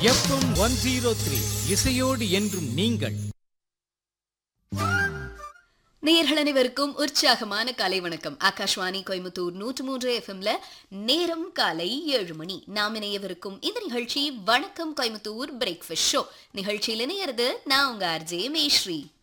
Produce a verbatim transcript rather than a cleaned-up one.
FM one zero three இசையோடு என்றும் நீங்கள். நேயர்கள் அனைவருக்கும் உற்சாகமான காலை வணக்கம். ஆகாஷ்வாணி கோயம்புத்தூர் நூற்று மூன்று எஃப்எம்ல நேரம் காலை ஏழு மணி. நாம் இணையவிருக்கும் இந்த நிகழ்ச்சி வணக்கம் கோயம்புத்தூர் பிரேக்ஃபாஸ்ட் ஷோ. நிகழ்ச்சியில் இணையிறது நான் உங்க ஆர்ஜே மேஸ்ரீ.